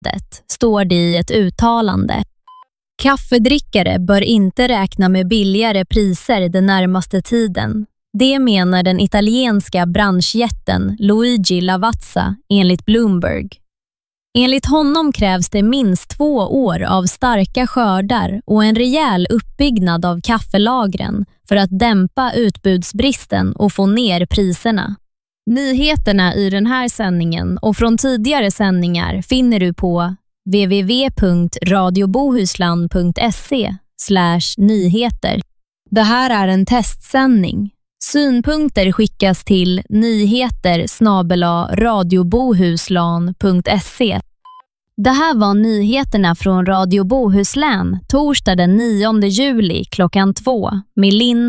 står det i ett uttalande. Kaffedrickare bör inte räkna med billigare priser den närmaste tiden. Det menar den italienska branschjätten Luigi Lavazza enligt Bloomberg. Enligt honom krävs det minst 2 år av starka skördar och en rejäl uppbyggnad av kaffelagren för att dämpa utbudsbristen och få ner priserna. Nyheterna i den här sändningen och från tidigare sändningar finner du på www.radiobohuslän.se/nyheter. Det här är en testsändning. Synpunkter skickas till nyheter@radiobohuslän.se. Det här var nyheterna från Radio Bohuslän torsdag den 9 juli klockan 2 med Linn